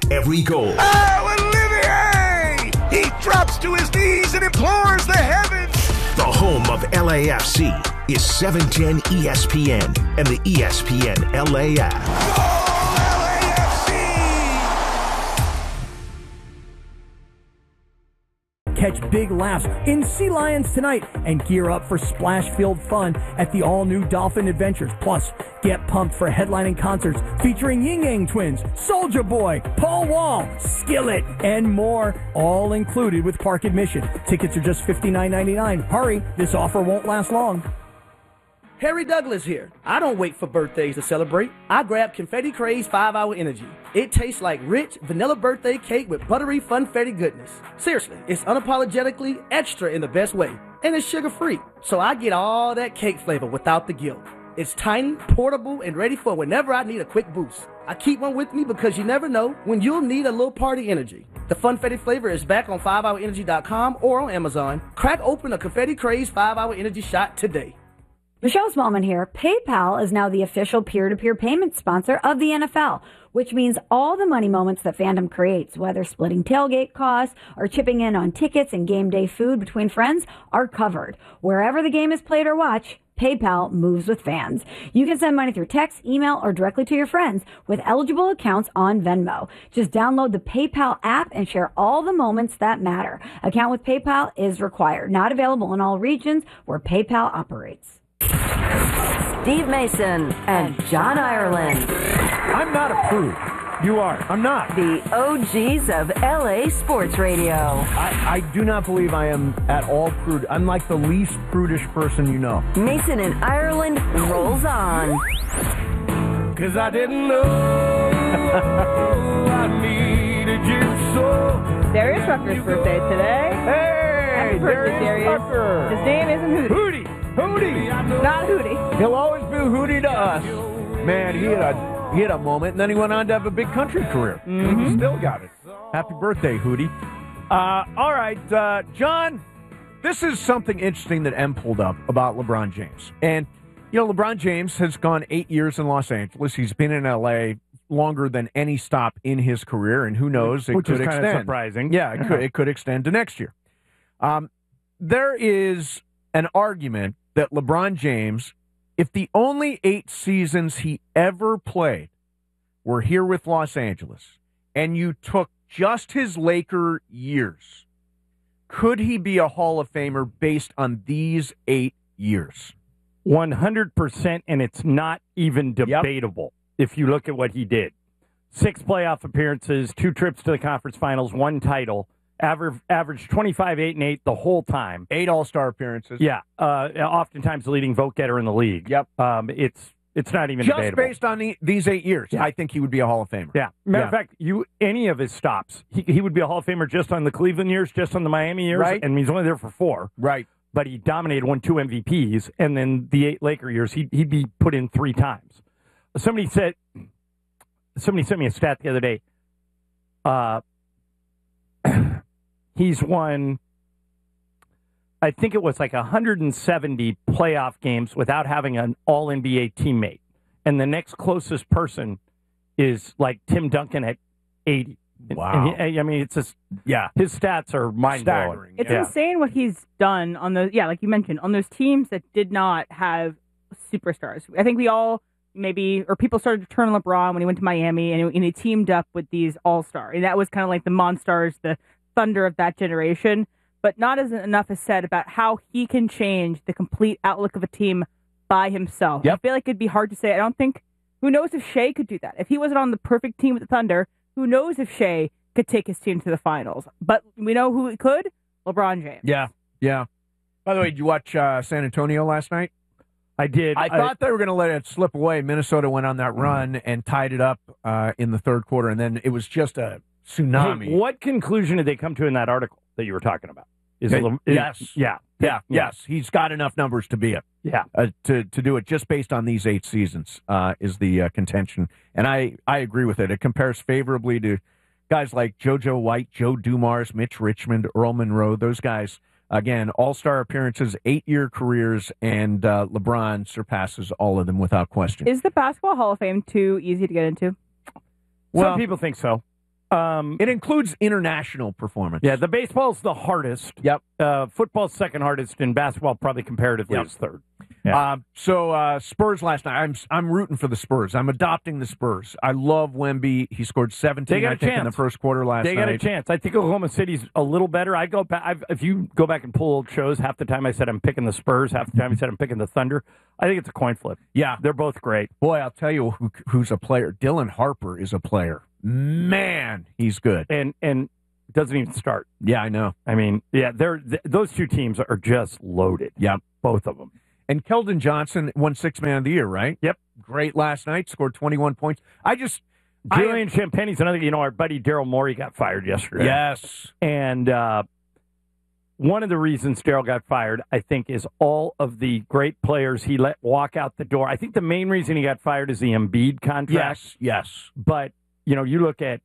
every goal. Oh, Olivier! He drops to his knees and implores the heavens. The home of LAFC is 710 ESPN and the ESPN LA app. Goal, LAFC! Catch big laughs in Sea Lions tonight and gear up for splash-filled fun at the all-new Dolphin Adventures. Plus, get pumped for headlining concerts featuring Ying Yang Twins, Soulja Boy, Paul Wall, Skillet, and more, all included with park admission. Tickets are just $59.99. Hurry, this offer won't last long. Harry Douglas here. I don't wait for birthdays to celebrate. I grab Confetti Craze 5-Hour Energy. It tastes like rich vanilla birthday cake with buttery funfetti goodness. Seriously, it's unapologetically extra in the best way. And it's sugar-free, so I get all that cake flavor without the guilt. It's tiny, portable, and ready for whenever I need a quick boost. I keep one with me because you never know when you'll need a little party energy. The funfetti flavor is back on 5hourenergy.com or on Amazon. Crack open a Confetti Craze 5-Hour Energy shot today. Michelle Smallman here. PayPal is now the official peer-to-peer payment sponsor of the NFL, which means all the money moments that fandom creates, whether splitting tailgate costs or chipping in on tickets and game day food between friends, are covered. Wherever the game is played or watched, PayPal moves with fans. You can send money through text, email, or directly to your friends with eligible accounts on Venmo. Just download the PayPal app and share all the moments that matter. Account with PayPal is required. Not available in all regions where PayPal operates. Steve Mason and John Ireland. I'm not a prude. You are. I'm not. The OGs of LA Sports Radio. I do not believe I am at all prude. I'm like the least prudish person you know. Mason and Ireland rolls on. 'Cause I didn't know I needed you so. Darius Rucker's birthday today. Hey, Happy birthday, Darius Rucker. His name isn't Hootie. Hootie. Not Hootie. He'll always be Hootie to us. Man, he had a moment, and then he went on to have a big country career. Mm-hmm. He still got it. Happy birthday, Hootie. All right, John, this is something interesting that M pulled up about LeBron James. And, you know, LeBron James has gone 8 years in Los Angeles. He's been in L.A. longer than any stop in his career, and who knows, it Which could is extend. kind of surprising. Yeah, it could extend to next year. There is an argument that LeBron James, if the only 8 seasons he ever played were here with Los Angeles, and you took just his Laker years, could he be a Hall of Famer based on these 8 years? 100%, and it's not even debatable if you look at what he did. 6 playoff appearances, 2 trips to the conference finals, 1 title. Averaged 25, 8, and 8 the whole time. 8 All-Star appearances. Yeah, oftentimes the leading vote getter in the league. Yep. It's not even just debatable. Based on these 8 years, I think he would be a Hall of Famer. Yeah. Matter of fact, any of his stops, he would be a Hall of Famer just on the Cleveland years, just on the Miami years, right. And he's only there for 4. Right. But he dominated, won 2 MVPs, and then the 8 Laker years, he'd be put in 3 times. Somebody sent me a stat the other day. He's won, I think it was like 170 playoff games without having an all-NBA teammate. And the next closest person is like Tim Duncan at 80. Wow. And I mean, it's just, his stats are mind-blowing. It's insane what he's done on those, like you mentioned, on those teams that did not have superstars. I think we all people started to turn on LeBron when he went to Miami and he teamed up with these all-stars. And that was kind of like the Monstars, the Thunder of that generation, but not as enough is said about how he can change the complete outlook of a team by himself. Yep. I feel like it'd be hard to say. I don't think, who knows if Shea could do that. If he wasn't on the perfect team with the Thunder, who knows if Shea could take his team to the finals. But we know who could, LeBron James. Yeah. By the way, did you watch San Antonio last night? I did. I thought they were going to let it slip away. Minnesota went on that run and tied it up in the third quarter, and then it was just a tsunami. Hey, what conclusion did they come to in that article that you were talking about? Yes. He's got enough numbers to be it. Yeah. To do it just based on these 8 seasons is the contention. And I agree with it. It compares favorably to guys like JoJo White, Joe Dumars, Mitch Richmond, Earl Monroe. Those guys, again, all-star appearances, 8-year careers, and LeBron surpasses all of them without question. Is the Basketball Hall of Fame too easy to get into? Some people think so. It includes international performance. Yeah, the baseball's the hardest. Yep. Football's second hardest, and basketball probably comparatively is third. Yeah. So Spurs last night. I'm rooting for the Spurs. I'm adopting the Spurs. I love Wemby. He scored 17, I think, in the first quarter last night. They got a chance. I think Oklahoma City's a little better. I go back. If you go back and pull old shows, half the time I said I'm picking the Spurs. Half the time I said I'm picking the Thunder. I think it's a coin flip. Yeah, they're both great. Boy, I'll tell you who's a player. Dylan Harper is a player. Man, he's good. And doesn't even start. Yeah, I know. I mean, yeah, those two teams are just loaded. Yeah, both of them. And Keldon Johnson won Sixth Man of the Year, right? Yep. Great last night, scored 21 points. Julian Champagne's another, our buddy Daryl Morey got fired yesterday. Yes. And one of the reasons Daryl got fired, I think, is all of the great players he let walk out the door. I think the main reason he got fired is the Embiid contract. Yes. But, you look at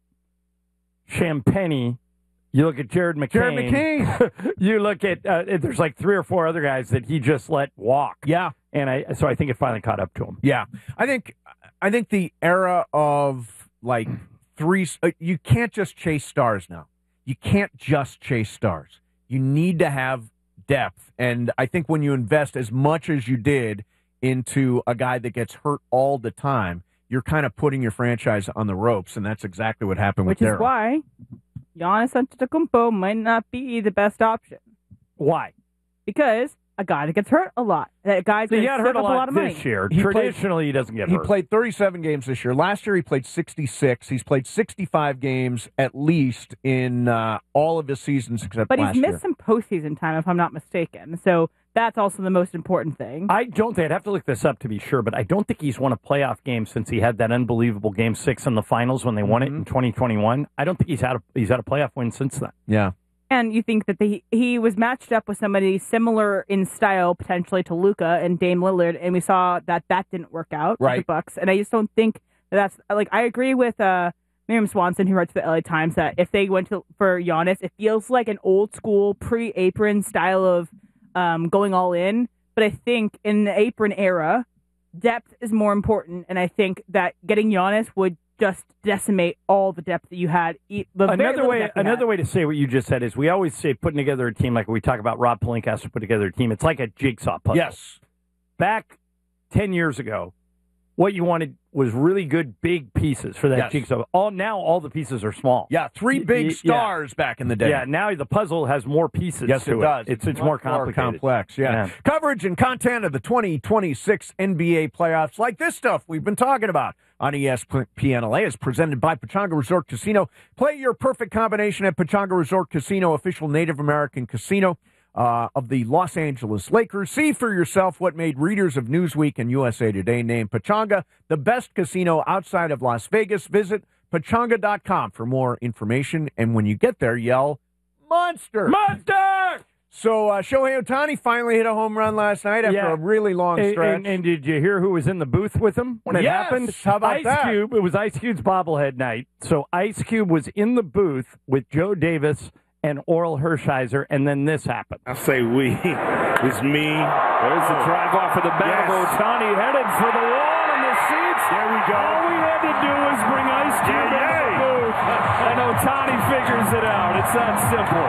Champagne. You look at Jared McCain. You look at there's like 3 or 4 other guys that he just let walk. Yeah, and so I think it finally caught up to him. Yeah, I think the era of like three. You can't just chase stars now. You can't just chase stars. You need to have depth, and I think when you invest as much as you did into a guy that gets hurt all the time, you're kind of putting your franchise on the ropes, and that's exactly what happened with Daryl. Which is why Giannis Antetokounmpo might not be the best option. Why? Because a guy that gets hurt a lot. That guy he got hurt a lot of money. this year. Traditionally, he doesn't get hurt. He played 37 games this year. Last year, he played 66. He's played 65 games at least in all of his seasons except last year. But he's missed some postseason time, if I'm not mistaken. So that's also the most important thing. I don't think, I'd have to look this up to be sure, but I don't think he's won a playoff game since he had that unbelievable Game 6 in the finals when they won it in 2021. I don't think he's had a playoff win since then. Yeah. And you think that he was matched up with somebody similar in style potentially to Luka and Dame Lillard, and we saw that didn't work out with the Bucks. And I just don't think that's like, I agree with Miriam Swanson, who writes for the LA Times, that if they went for Giannis, it feels like an old school pre-apron style of going all in. But I think in the apron era, depth is more important, and I think that getting Giannis would just decimate all the depth that you had. Another way to say what you just said is we always say putting together a team, like we talk about Rob Pelinka has to put together a team. It's like a jigsaw puzzle. Yes. Back 10 years ago, what you wanted was really good big pieces for that jigsaw. Now all the pieces are small. Yeah, 3 big stars back in the day. Yeah, now the puzzle has more pieces yes, to it. Does. It's more complicated. More complex, yeah. Coverage and content of the 2026 NBA playoffs, like this stuff we've been talking about on ESPN LA, is presented by Pechanga Resort Casino. Play your perfect combination at Pechanga Resort Casino, official Native American casino of the Los Angeles Lakers. See for yourself what made readers of Newsweek and USA Today name Pechanga the best casino outside of Las Vegas. Visit Pechanga.com for more information. And when you get there, yell, Monster! Monster! So Shohei Ohtani finally hit a home run last night after a really long stretch. And did you hear who was in the booth with him when it happened? How about Ice Cube. It was Ice Cube's bobblehead night. So Ice Cube was in the booth with Joe Davis and Oral Hershiser, and then this happened. I say we. It's me. There's the drive off of the bat of Ohtani, headed for the wall in the seats. There we go. All we had to do was bring Ice Cube into the booth, and Ohtani figures it out. It's that simple.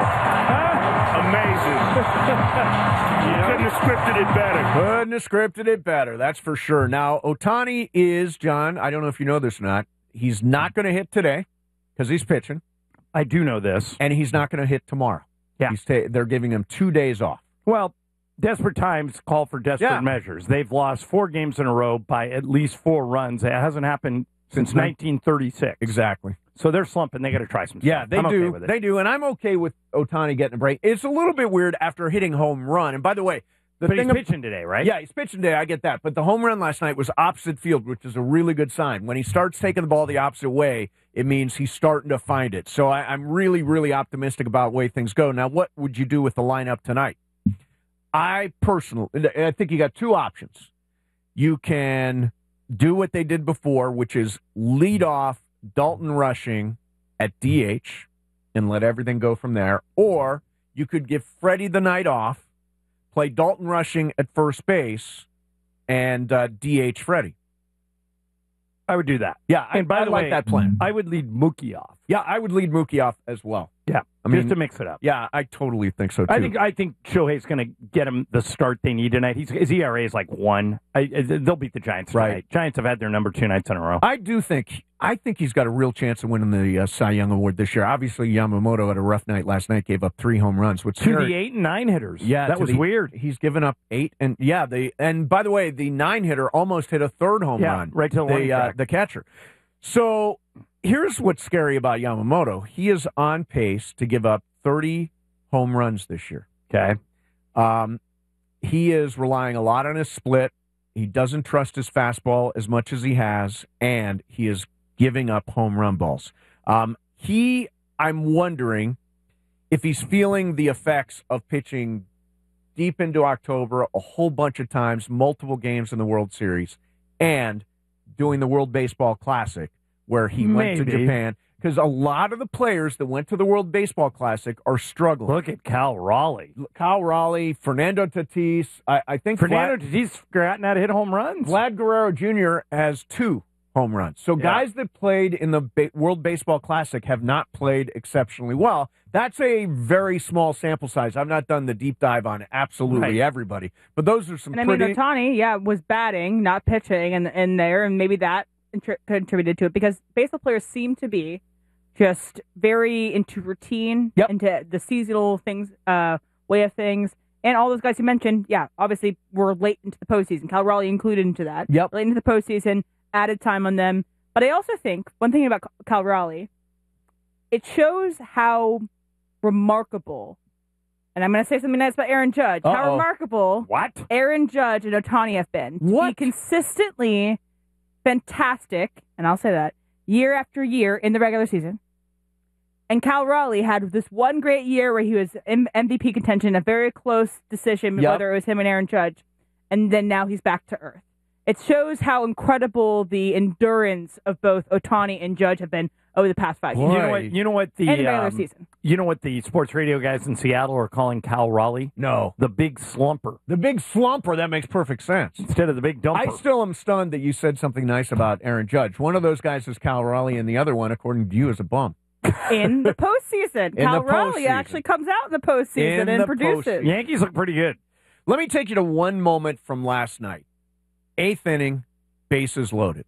Amazing. Couldn't have scripted it better. Couldn't have scripted it better, that's for sure. Now, Ohtani is, John, I don't know if you know this or not, he's not going to hit today because he's pitching. I do know this. And he's not going to hit tomorrow. Yeah. They're giving him 2 days off. Well, desperate times call for desperate measures. They've lost 4 games in a row by at least 4 runs. It hasn't happened since 1936. Exactly. So they're slumping. They got to try some stuff. Yeah, they do. Okay with it. They do. And I'm okay with Ohtani getting a break. It's a little bit weird after hitting home run. And by the way, but he's pitching today, right? Yeah, he's pitching today. I get that. But the home run last night was opposite field, which is a really good sign. When he starts taking the ball the opposite way, it means he's starting to find it. So I'm really, really optimistic about the way things go. Now, what would you do with the lineup tonight? I think you got 2 options. You can do what they did before, which is lead off Dalton Rushing at DH and let everything go from there. Or you could give Freddie the night off, play Dalton Rushing at first base, and DH Freddie. I would do that. Yeah, and by I the like way, that plan. I would lead Mookie off. Yeah, I would lead Mookie off as well. Yeah, I mean, just to mix it up. Yeah, I totally think so, too. I think Shohei's going to get him the start they need tonight. His ERA is like 1. They'll beat the Giants tonight. Right. Giants have had their number 2 nights in a row. I think he's got a real chance of winning the Cy Young Award this year. Obviously, Yamamoto had a rough night last night, gave up 3 home runs. To the 8 and 9 hitters. Yeah, that was weird. He's given up 8, and and by the way, the 9 hitter almost hit a 3rd home run. Right to the catcher. So here's what's scary about Yamamoto. He is on pace to give up 30 home runs this year. Okay. He is relying a lot on his split. He doesn't trust his fastball as much as he has, and he is giving up home run balls. I'm wondering if he's feeling the effects of pitching deep into October a whole bunch of times, multiple games in the World Series, and doing the World Baseball Classic where he went to Japan. Because a lot of the players that went to the World Baseball Classic are struggling. Look at Cal Raleigh. Fernando Tatis. I think Fernando Tatis gotten out to hit home runs. Vlad Guerrero Jr. has 2 home runs. So guys that played in the World Baseball Classic have not played exceptionally well. That's a very small sample size. I've not done the deep dive on absolutely everybody. But those are some pretty... Ohtani, was batting, not pitching in there, and maybe that contributed to it because baseball players seem to be just very into routine, into the seasonal things, way of things. And all those guys you mentioned, obviously were late into the postseason. Cal Raleigh included into that. Yep. Late into the postseason, added time on them. But I also think, one thing about Cal Raleigh, it shows how remarkable, and I'm going to say something nice about Aaron Judge, how remarkable Aaron Judge and Ohtani have been. To be consistently fantastic, and I'll say that, year after year in the regular season. And Cal Raleigh had this one great year where he was in MVP contention, a very close decision whether it was him and Aaron Judge, and then now he's back to earth. It shows how incredible the endurance of both Ohtani and Judge have been over the past 5 years. You know what the regular season. You know what the sports radio guys in Seattle are calling Cal Raleigh? No. The big slumper. The big slumper, that makes perfect sense. Instead of the big dumper. I still am stunned that you said something nice about Aaron Judge. One of those guys is Cal Raleigh, and the other one, according to you, is a bum. In the postseason. Cal Raleigh actually comes out in the postseason and produces. Yankees look pretty good. Let me take you to one moment from last night. 8th inning, bases loaded.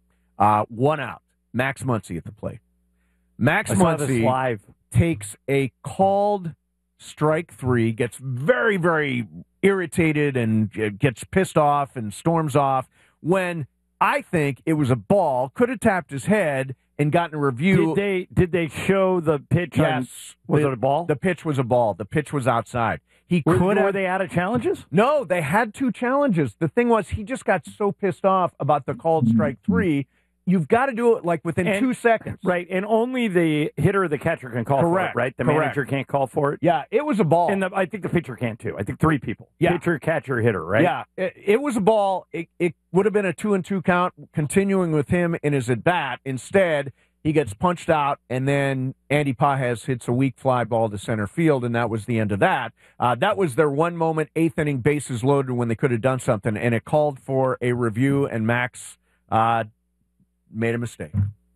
1 out. Max Muncy at the plate. Max Muncy takes a called strike 3, gets very, very irritated and gets pissed off and storms off when I think it was a ball, could have tapped his head and gotten a review. Did they show the pitch? Yes. Was it a ball? The pitch was a ball. The pitch was outside. Were they out of challenges? No, they had 2 challenges. The thing was, he just got so pissed off about the called strike 3. You've got to do it like within 2 seconds. Right, and only the hitter or the catcher can call for it, right? The manager can't call for it? Yeah, it was a ball. And I think the pitcher can too. I think 3 people. Yeah. Pitcher, catcher, hitter, right? Yeah, it was a ball. It would have been a 2-2 count, continuing with him in his at-bat. Instead, he gets punched out, and then Andy Pages hits a weak fly ball to center field, and that was the end of that. That was their one moment, 8th inning, bases loaded when they could have done something, and it called for a review, and Max made a mistake.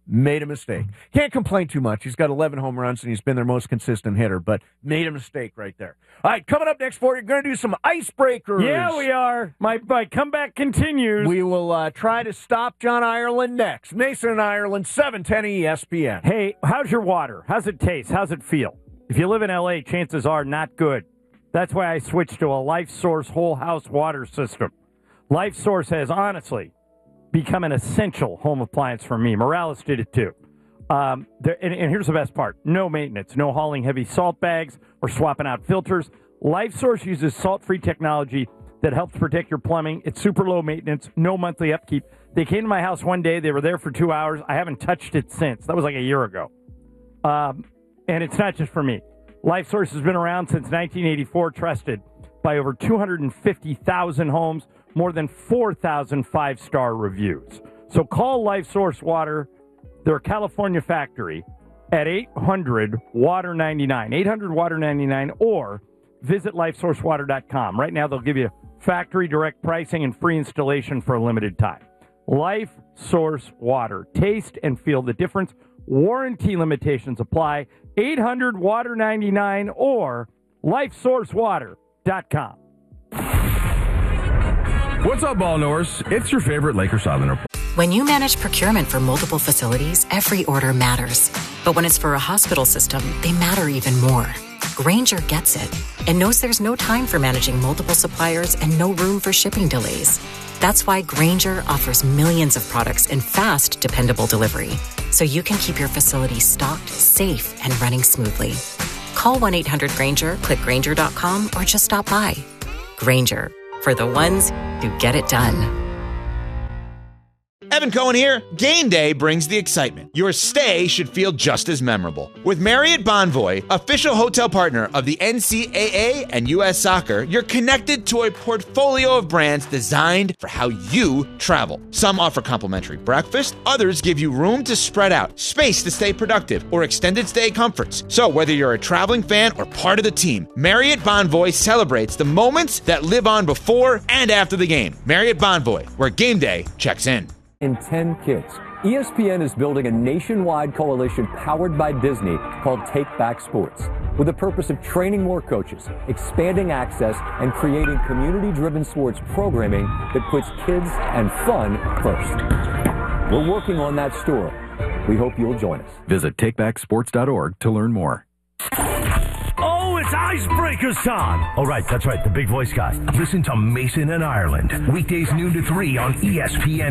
Can't complain too much. He's got 11 home runs, and he's been their most consistent hitter, but made a mistake right there. All right, coming up next for you, going to do some icebreakers. Yeah, we are. My comeback continues. We will try to stop John Ireland next. Mason and Ireland, 710 ESPN. Hey, how's your water? How's it taste? How's it feel? If you live in L.A., chances are not good. That's why I switched to a LifeSource whole house water system. LifeSource has honestly become an essential home appliance for me. Morales did it too. And here's the best part. No maintenance, no hauling heavy salt bags or swapping out filters. LifeSource uses salt-free technology that helps protect your plumbing. It's super low maintenance, no monthly upkeep. They came to my house one day. They were there for 2 hours. I haven't touched it since. That was like a year ago. And it's not just for me. LifeSource has been around since 1984, trusted by over 250,000 homes, more than 4,000 5-star reviews. So call LifeSource Water, their California factory, at 800-WATER-99, 800-WATER-99, or visit LifeSourceWater.com. Right now, they'll give you factory direct pricing and free installation for a limited time. Life Source Water. Taste and feel the difference. Warranty limitations apply. 800-WATER-99 or lifesourcewater.com. What's up, Ball Norse? It's your favorite Lakers Islander. When you manage procurement for multiple facilities, every order matters. But when it's for a hospital system, they matter even more. Grainger gets it and knows there's no time for managing multiple suppliers and no room for shipping delays. That's why Grainger offers millions of products in fast, dependable delivery, so you can keep your facility stocked, safe, and running smoothly. Call 1-800-GRAINGER, click Grainger.com, or just stop by. Grainger, for the ones who get it done. Evan Cohen here. Game day brings the excitement. Your stay should feel just as memorable. With Marriott Bonvoy, official hotel partner of the NCAA and U.S. Soccer, you're connected to a portfolio of brands designed for how you travel. Some offer complimentary breakfast, others give you room to spread out, space to stay productive, or extended stay comforts. So whether you're a traveling fan or part of the team, Marriott Bonvoy celebrates the moments that live on before and after the game. Marriott Bonvoy, where game day checks in. In 10 kids. ESPN is building a nationwide coalition powered by Disney called Take Back Sports, with the purpose of training more coaches, expanding access, and creating community-driven sports programming that puts kids and fun first. We're working on that story. We hope you'll join us. Visit takebacksports.org to learn more. Oh, it's Icebreakers time. Oh, right, that's right, the big voice guy. Listen to Mason and Ireland, weekdays noon to 3 on ESPN